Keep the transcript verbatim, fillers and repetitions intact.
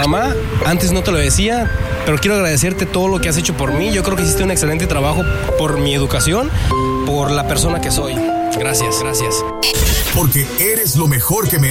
mamá, antes no te lo decía, pero quiero agradecerte todo lo que has hecho por mí. Yo creo que hiciste un excelente trabajo por mi educación, por la persona que soy. Gracias, gracias. Porque eres lo mejor que me